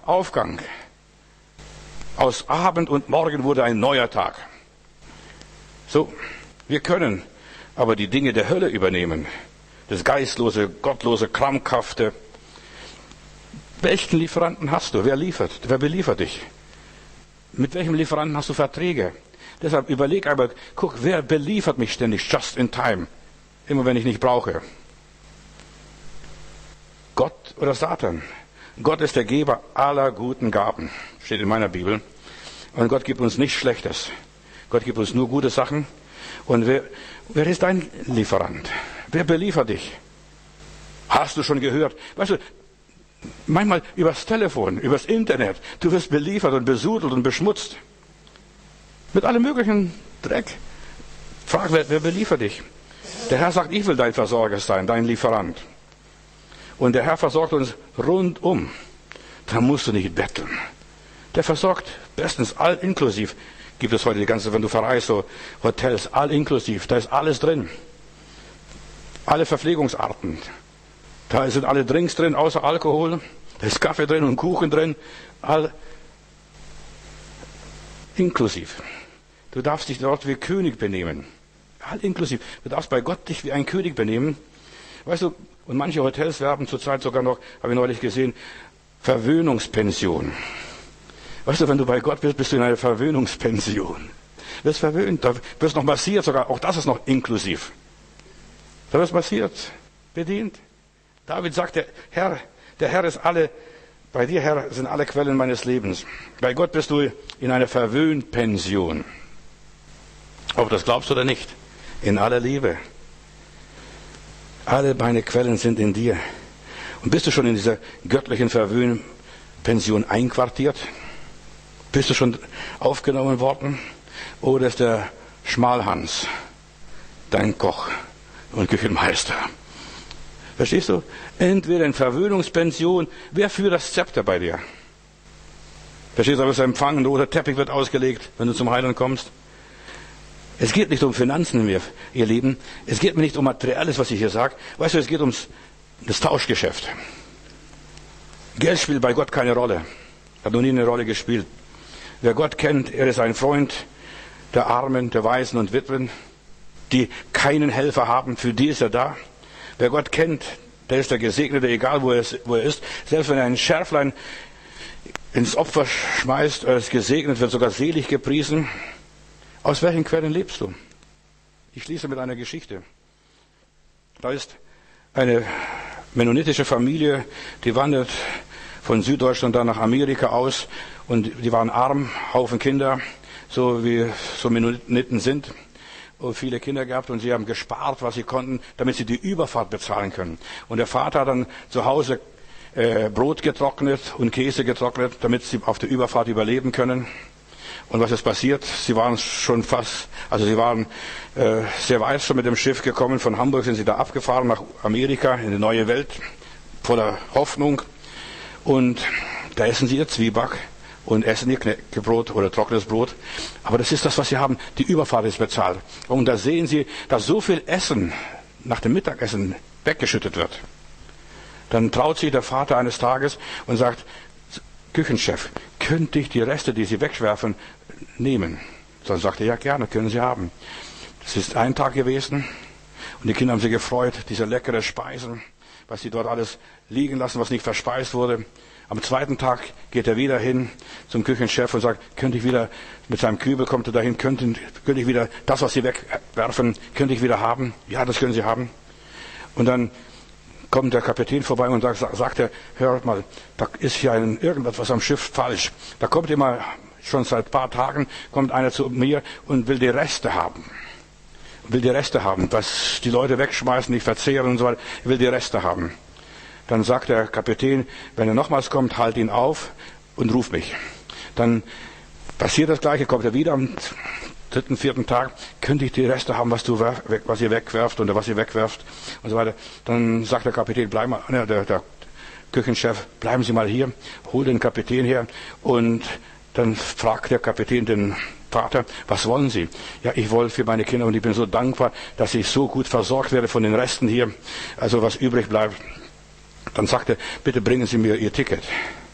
Aufgang. Aus Abend und Morgen wurde ein neuer Tag. So, wir können aber die Dinge der Hölle übernehmen. Das Geistlose, Gottlose, Krampfhafte. Welchen Lieferanten hast du? Wer beliefert dich? Mit welchem Lieferanten hast du Verträge? Deshalb überleg einmal, guck, wer beliefert mich ständig, just in time? Immer wenn ich nicht brauche. Gott oder Satan? Gott ist der Geber aller guten Gaben. Steht in meiner Bibel. Und Gott gibt uns nichts Schlechtes. Gott gibt uns nur gute Sachen. Und wer ist dein Lieferant? Wer beliefert dich? Hast du schon gehört? Weißt du, manchmal übers Telefon, übers Internet, du wirst beliefert und besudelt und beschmutzt. Mit allem möglichen Dreck. Frag, wer beliefert dich? Der Herr sagt, ich will dein Versorger sein, dein Lieferant. Und der Herr versorgt uns rundum. Da musst du nicht betteln. Der versorgt bestens, all inklusiv. Gibt es heute die ganze, wenn du verreist, so Hotels, all inklusiv. Da ist alles drin. Alle Verpflegungsarten. Da sind alle Drinks drin, außer Alkohol. Da ist Kaffee drin und Kuchen drin. All inklusiv. Du darfst dich dort wie König benehmen. All inklusiv. Du darfst bei Gott dich wie ein König benehmen. Weißt du, und manche Hotels werben zurzeit sogar noch, habe ich neulich gesehen, Verwöhnungspension. Weißt du, wenn du bei Gott bist, bist du in einer Verwöhnungspension. Du wirst verwöhnt, da wirst noch massiert sogar, auch das ist noch inklusiv. Da wirst massiert, bedient. David sagt, der Herr ist alle, bei dir, Herr, sind alle Quellen meines Lebens. Bei Gott bist du in einer Verwöhnpension. Ob du das glaubst oder nicht, in aller Liebe. Alle meine Quellen sind in dir. Und bist du schon in dieser göttlichen Verwöhnpension einquartiert? Bist du schon aufgenommen worden? Oder ist der Schmalhans dein Koch und Küchenmeister? Verstehst du? Entweder in Verwöhnungspension, wer führt das Zepter bei dir? Verstehst du, aber es empfangen, ein roter Teppich wird ausgelegt, wenn du zum Heiland kommst. Es geht nicht um Finanzen mehr, ihr Lieben. Es geht mir nicht um Materielles, was ich hier sage. Weißt du, es geht ums das Tauschgeschäft. Geld spielt bei Gott keine Rolle. Hat noch nie eine Rolle gespielt. Wer Gott kennt, er ist ein Freund der Armen, der Waisen und Witwen, die keinen Helfer haben, für die ist er da. Wer Gott kennt, der ist der Gesegnete, egal wo er ist. Selbst wenn er ein Schärflein ins Opfer schmeißt, er ist gesegnet, wird sogar selig gepriesen. Aus welchen Quellen lebst du? Ich schließe mit einer Geschichte. Da ist eine mennonitische Familie, die wandert von Süddeutschland dann nach Amerika aus und die waren arm, Haufen Kinder, so wie so Mennoniten sind. Und viele Kinder gehabt und sie haben gespart, was sie konnten, damit sie die Überfahrt bezahlen können. Und der Vater hat dann zu Hause Brot getrocknet und Käse getrocknet, damit sie auf der Überfahrt überleben können. Und was ist passiert? Sie waren schon sehr weit schon mit dem Schiff gekommen. Von Hamburg sind sie da abgefahren nach Amerika, in die neue Welt, voller Hoffnung. Und da essen sie ihr Zwieback und essen ihr Knäckebrot oder trockenes Brot. Aber das ist das, was sie haben. Die Überfahrt ist bezahlt. Und da sehen sie, dass so viel Essen nach dem Mittagessen weggeschüttet wird. Dann traut sich der Vater eines Tages und sagt, Küchenchef, könnte ich die Reste, die Sie wegwerfen, nehmen? Dann sagte er, ja gerne, können Sie haben. Das ist ein Tag gewesen und die Kinder haben sich gefreut, diese leckere Speisen, was sie dort alles liegen lassen, was nicht verspeist wurde. Am zweiten Tag geht er wieder hin zum Küchenchef und sagt, könnte ich wieder, mit seinem Kübel kommt er dahin, könnte ich wieder das, was Sie wegwerfen, könnte ich wieder haben? Ja, das können Sie haben. Und dann kommt der Kapitän vorbei und sagt er, hört mal, da ist hier irgendwas am Schiff falsch. Da kommt immer, schon seit ein paar Tagen, kommt einer zu mir und will die Reste haben. Was die Leute wegschmeißen, nicht verzehren und so weiter, will die Reste haben. Dann sagt der Kapitän, wenn er nochmals kommt, halt ihn auf und ruf mich. Dann passiert das Gleiche, kommt er wieder am dritten, vierten Tag, könnte ich die Reste haben, was ihr wegwerft oder was ihr wegwerft und so weiter. Dann sagt der Kapitän, der Küchenchef, bleiben Sie mal hier, hol den Kapitän her und dann fragt der Kapitän den Vater, was wollen Sie? Ja, ich wollte für meine Kinder und ich bin so dankbar, dass ich so gut versorgt werde von den Resten hier, also was übrig bleibt. Dann sagt er, bitte bringen Sie mir Ihr Ticket.